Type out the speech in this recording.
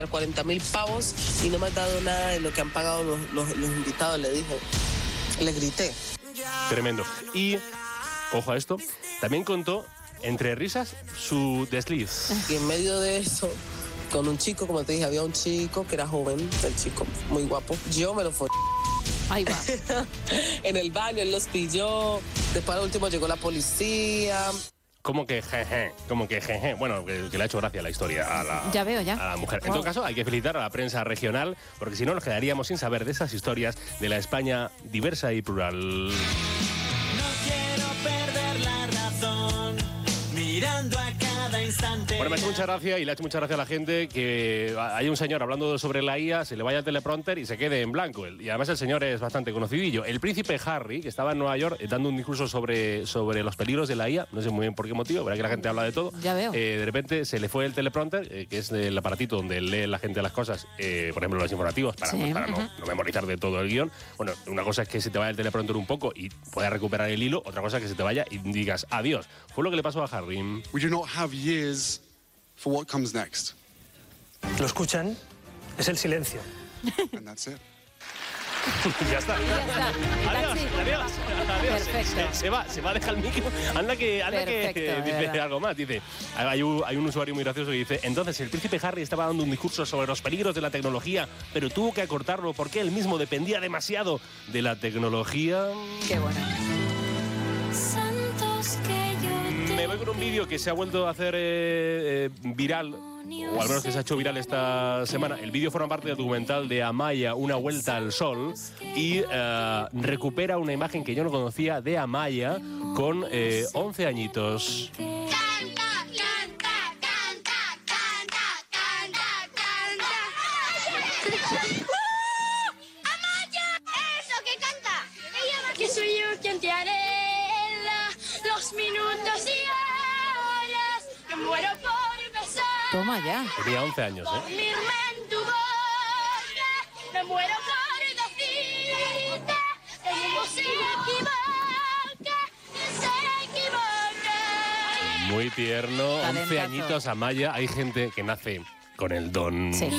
40.000 pavos y no me has dado nada de lo que han pagado los invitados, le dije. Le grité. Tremendo. Y, ojo a esto, también contó, entre risas, su desliz. Y en medio de eso, con un chico, como te dije, había un chico que era joven, el chico muy guapo. Yo me lo fui. Ahí va. En el baño, él los pilló. Después al último llegó la policía. Como que jeje. Bueno, que le ha hecho gracia la historia a la, Ya veo, ya. a la mujer. En Wow. todo caso, hay que felicitar a la prensa regional, porque si no nos quedaríamos sin saber de esas historias de la España diversa y plural. No quiero perder la razón, mirando a cada instante. Bueno, me ha hecho mucha gracia y le ha hecho mucha gracia a la gente que hay un señor hablando sobre la IA, se le vaya al teleprompter y se quede en blanco. Y además el señor es bastante conocidillo. El príncipe Harry, que estaba en Nueva York dando un discurso sobre los peligros de la IA, no sé muy bien por qué motivo, verá que la gente habla de todo. Ya veo. De repente se le fue el teleprompter, que es el aparatito donde lee la gente las cosas, por ejemplo los informativos, para no memorizar de todo el guión. Bueno, una cosa es que se te vaya el teleprompter un poco y puedas recuperar el hilo, otra cosa es que se te vaya y digas adiós. Fue lo que le pasó a Harry. We do not have years for what comes next. Lo escuchan, es el silencio. And that's it. Ya está. Ya está. El taxi. Adiós. Perfecto. Se va a dejar el micro. Anda que Perfecto, de dice verdad. algo más. Dice, hay un usuario muy gracioso que dice, entonces el príncipe Harry estaba dando un discurso sobre los peligros de la tecnología, pero tuvo que acortarlo porque él mismo dependía demasiado de la tecnología. Qué bueno. Me voy con un vídeo que se ha vuelto a hacer viral, o al menos que se ha hecho viral esta semana. El vídeo forma parte del documental de Amaya, Una vuelta al sol, y recupera una imagen que yo no conocía de Amaya con 11 añitos. ¡Eso que canta! Que soy yo quien te haré los minutos y horas que muero por besar. Toma ya. Tenía 11 años, ¿eh? Dormirme en tu boca, me muero por decirte que no se equivoca, se equivoca. Muy tierno, 11 Talentazo. añitos Amaya. Hay gente que nace con el don. Sí.